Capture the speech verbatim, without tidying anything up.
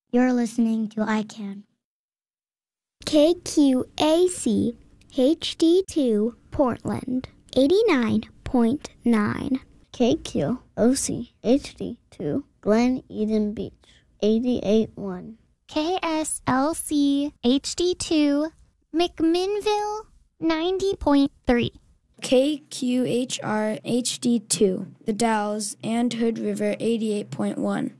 You're listening to I CAN. K Q A C H D two Portland, eighty-nine point nine. K Q O C H D two Glen Eden Beach, eighty-eight point one. K S L C H D two McMinnville, ninety point three. K Q H R H D two The Dalles and Hood River, eighty-eight point one.